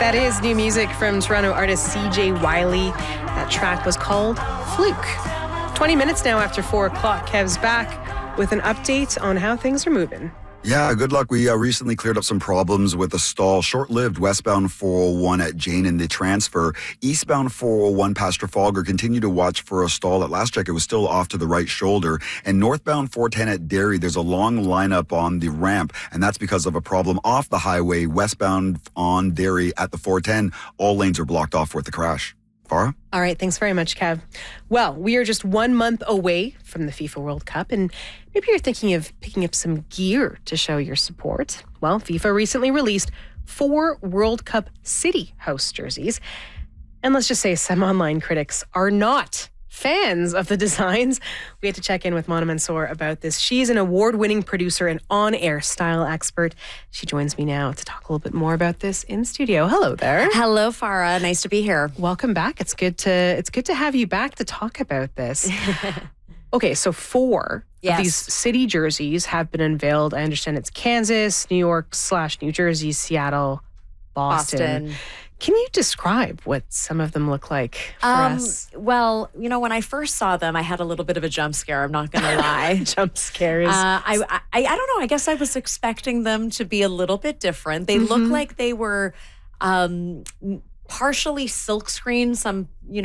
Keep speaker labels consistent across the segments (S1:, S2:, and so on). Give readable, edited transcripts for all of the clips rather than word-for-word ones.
S1: That is new music from Toronto artist CJ Wiley. That track was called Fluke. 20 minutes now after 4 o'clock. Kev's back with an update on how things are moving.
S2: Yeah, good luck. We recently cleared up some problems with a stall. Short-lived westbound 401 at Jane and the transfer. Eastbound 401 past Trafalgar continued to watch for a stall. At last check, it was still off to the right shoulder. And northbound 410 at Derry, there's a long lineup on the ramp, and that's because of a problem off the highway westbound on Derry at the 410. All lanes are blocked off with the crash. Farah?
S1: All right, thanks very much, Kev. Well, we are just 1 month away from the FIFA World Cup, and maybe you're thinking of picking up some gear to show your support. Well, FIFA recently released 4 World Cup City host jerseys, and let's just say some online critics are not fans of the designs. We had to check in with Mona Mansour about this. She's an award-winning producer and on-air style expert. She joins me now to talk a little bit more about this in studio. Hello there.
S3: Hello, Farah. Nice to be here.
S1: Welcome back. It's good to have you back to talk about this. Okay, so 4 of these city jerseys have been unveiled. I understand it's Kansas, New York / New Jersey, Seattle, Boston. Can you describe what some of them look like for us?
S3: Well, when I first saw them, I had a little bit of a jump scare. I'm not going to lie.
S1: Jump scares.
S3: I don't know. I guess I was expecting them to be a little bit different. They look like they were partially silkscreen, some,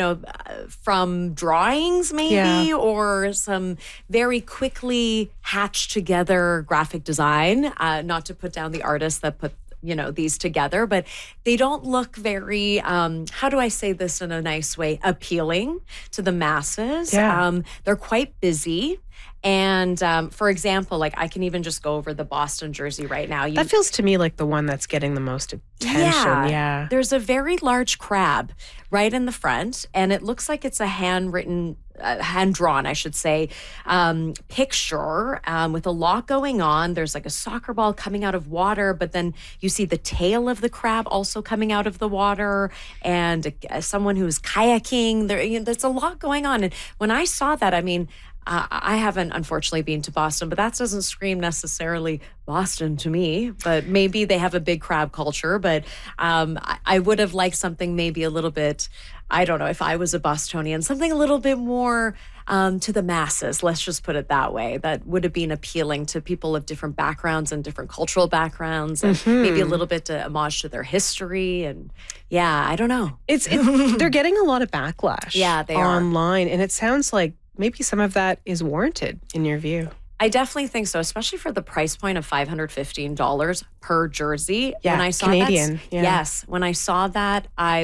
S3: from drawings maybe, or some very quickly hatched together graphic design. Not to put down the artists that put these together, but they don't look very, how do I say this in a nice way, appealing to the masses.
S1: Yeah.
S3: They're quite busy. And for example, I can even just go over the Boston jersey right now.
S1: That feels to me like the one that's getting the most attention. Yeah.
S3: There's a very large crab right in the front, and it looks like it's a hand-drawn, I should say, picture with a lot going on. There's like a soccer ball coming out of water, but then you see the tail of the crab also coming out of the water, and someone who's kayaking. There's a lot going on. And when I saw that, I haven't, unfortunately, been to Boston, but that doesn't scream necessarily Boston to me. But maybe they have a big crab culture. But I would have liked something maybe a little bit, I don't know, if I was a Bostonian, something a little bit more to the masses. Let's just put it that way. That would have been appealing to people of different backgrounds and different cultural backgrounds, and maybe a little bit to homage to their history. And I don't know.
S1: They're getting a lot of backlash.
S3: Yeah, they
S1: online, and it sounds like maybe some of that is warranted in your view.
S3: I definitely think so, especially for the price point of $515 per jersey.
S1: Yeah,
S3: when I saw
S1: Canadian.
S3: Yes, when I saw that, I